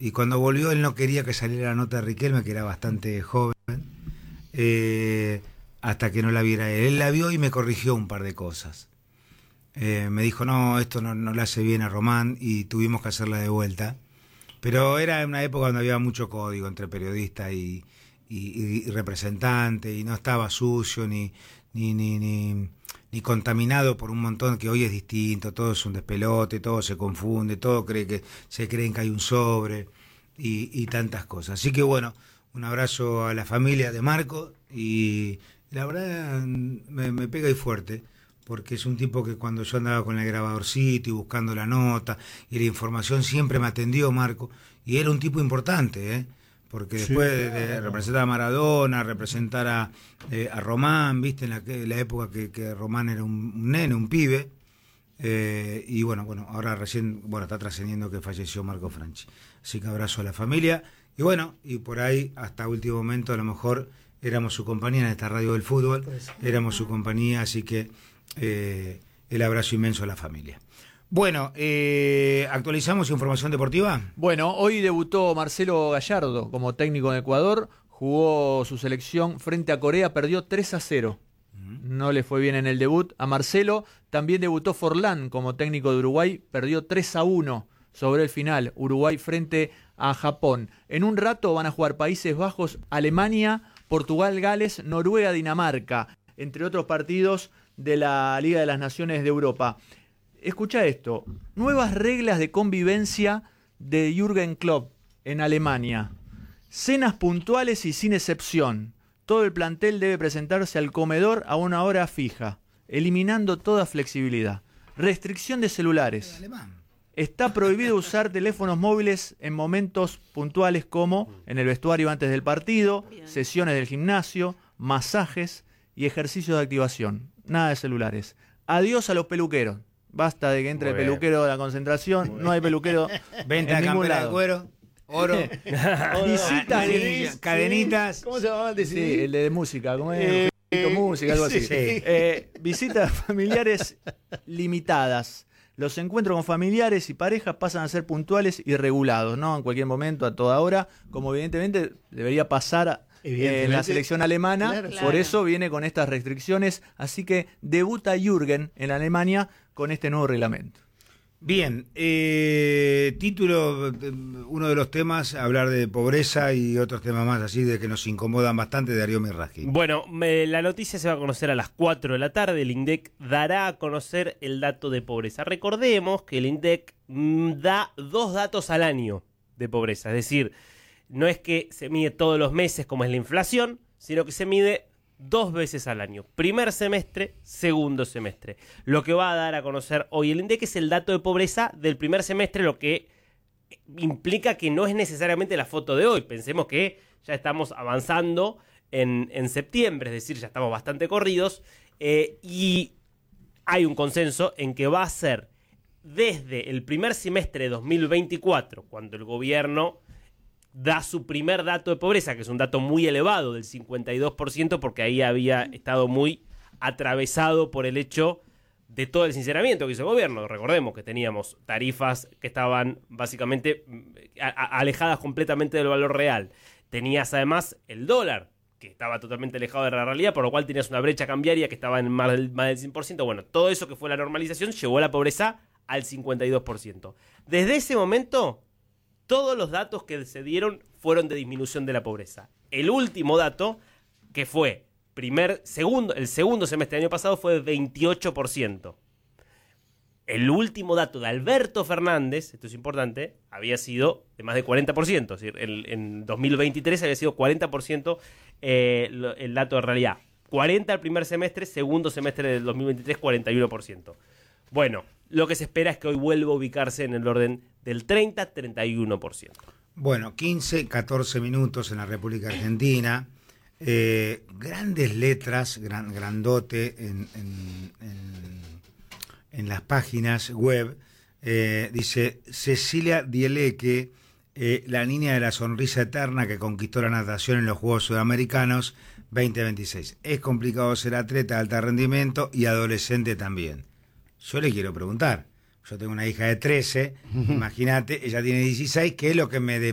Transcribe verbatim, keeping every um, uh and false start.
y cuando volvió él no quería que saliera la nota de Riquelme, que era bastante joven, eh, hasta que no la viera él. Él la vio y me corrigió un par de cosas. Eh, me dijo, no, esto no, no le hace bien a Román, y tuvimos que hacerla de vuelta. Pero era una época donde había mucho código entre periodista y, y, y representante, y no estaba sucio ni, ni, ni, ni, ni contaminado por un montón, que hoy es distinto, todo es un despelote, todo se confunde, todo cree que se creen que hay un sobre y, y tantas cosas. Así que bueno, un abrazo a la familia de Marco, y la verdad me, me pega y fuerte, porque es un tipo que cuando yo andaba con el grabadorcito y buscando la nota y la información, siempre me atendió Marco, y era un tipo importante, ¿eh? Porque después sí, claro, de, de representar a Maradona, representar a, eh, a Román, viste, en la, que, la época que, que Román era un, un nene, un pibe, eh, y bueno, bueno, ahora recién, bueno, está trascendiendo que falleció Marco Franchi. Así que abrazo a la familia, y bueno, y por ahí, hasta último momento, a lo mejor éramos su compañía en esta radio del fútbol, éramos su compañía, así que Eh, el abrazo inmenso a la familia. Bueno, eh, ¿actualizamos información deportiva? Bueno, hoy debutó Marcelo Gallardo como técnico en Ecuador, jugó su selección frente a Corea, perdió tres a cero. Uh-huh. No le fue bien en el debut a Marcelo. También debutó Forlán como técnico de Uruguay, perdió tres a uno sobre el final, Uruguay frente a Japón. En un rato van a jugar Países Bajos, Alemania, Portugal, Gales, Noruega, Dinamarca, entre otros partidos de la Liga de las Naciones de Europa. Escucha esto, nuevas reglas de convivencia de Jürgen Klopp en Alemania. Cenas puntuales y sin excepción. Todo el plantel debe presentarse al comedor a una hora fija, eliminando toda flexibilidad. Restricción de celulares. Está prohibido usar teléfonos móviles en momentos puntuales como en el vestuario antes del partido, sesiones del gimnasio, masajes y ejercicios de activación. Nada de celulares. Adiós a los peluqueros. Basta de que entre el peluquero de la concentración. No hay peluquero. Venta en ningún lado. De cuero, oro, visitas, cadenitas, cadenitas. ¿Cómo se llama? Sí, el de música. ¿Cómo es? Eh, música, algo así. Sí. Eh, visitas familiares limitadas. Los encuentros con familiares y parejas pasan a ser puntuales y regulados, ¿no? En cualquier momento, a toda hora, como evidentemente debería pasar en la selección alemana, claro, por claro. Eso viene con estas restricciones, así que debuta Jürgen en Alemania con este nuevo reglamento. Bien, eh, título, uno de los temas, hablar de pobreza y otros temas más así de que nos incomodan bastante, de Darío Mirraschi. Bueno, me, la noticia se va a conocer a las cuatro de la tarde, el INDEC dará a conocer el dato de pobreza. Recordemos que el INDEC mm, da dos datos al año de pobreza, es decir, no es que se mide todos los meses como es la inflación, sino que se mide dos veces al año. Primer semestre, segundo semestre. Lo que va a dar a conocer hoy el INDEC es el dato de pobreza del primer semestre, lo que implica que no es necesariamente la foto de hoy. Pensemos que ya estamos avanzando en, en septiembre, es decir, ya estamos bastante corridos, eh, y hay un consenso en que va a ser desde el primer semestre de dos mil veinticuatro, cuando el gobierno da su primer dato de pobreza, que es un dato muy elevado, del cincuenta y dos por ciento, porque ahí había estado muy atravesado por el hecho de todo el sinceramiento que hizo el gobierno. Recordemos que teníamos tarifas que estaban básicamente a, a, alejadas completamente del valor real. Tenías además el dólar, que estaba totalmente alejado de la realidad, por lo cual tenías una brecha cambiaria que estaba en más del, más del cien por ciento. Bueno, todo eso que fue la normalización llevó a la pobreza al cincuenta y dos por ciento. Desde ese momento, todos los datos que se dieron fueron de disminución de la pobreza. El último dato, que fue primer, segundo, el segundo semestre del año pasado, fue de veintiocho por ciento. El último dato de Alberto Fernández, esto es importante, había sido de más de cuarenta por ciento. Es decir, el, en dos mil veintitrés había sido cuarenta por ciento eh, el dato de realidad. cuarenta el primer semestre, segundo semestre del dos mil veintitrés, cuarenta y uno por ciento. Bueno, lo que se espera es que hoy vuelva a ubicarse en el orden del treinta a treinta y uno por ciento. Bueno, quince, catorce minutos en la República Argentina. Eh, grandes letras, gran, grandote en, en, en, en las páginas web. Eh, dice Cecilia Dieleque, eh, la niña de la sonrisa eterna que conquistó la natación en los Juegos Sudamericanos veinte veintiséis. Es complicado ser atleta de alto rendimiento y adolescente también. Yo le quiero preguntar, yo tengo una hija de trece, imagínate, ella tiene dieciséis, ¿qué es lo que me